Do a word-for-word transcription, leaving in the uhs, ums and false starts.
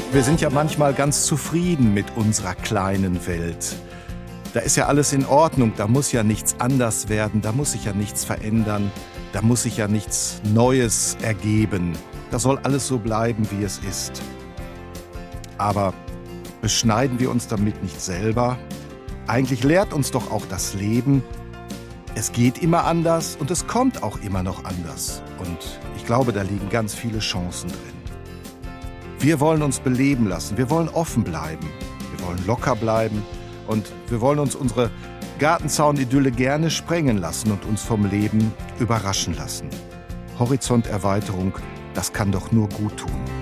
Wir sind ja manchmal ganz zufrieden mit unserer kleinen Welt. Da ist ja alles in Ordnung, da muss ja nichts anders werden, da muss sich ja nichts verändern, da muss sich ja nichts Neues ergeben. Da soll alles so bleiben, wie es ist. Aber beschneiden wir uns damit nicht selber? Eigentlich lehrt uns doch auch das Leben, es geht immer anders und es kommt auch immer noch anders. Und ich glaube, da liegen ganz viele Chancen drin. Wir wollen uns beleben lassen, wir wollen offen bleiben, wir wollen locker bleiben und wir wollen uns unsere Gartenzaun-Idylle gerne sprengen lassen und uns vom Leben überraschen lassen. Horizonterweiterung, das kann doch nur gut tun.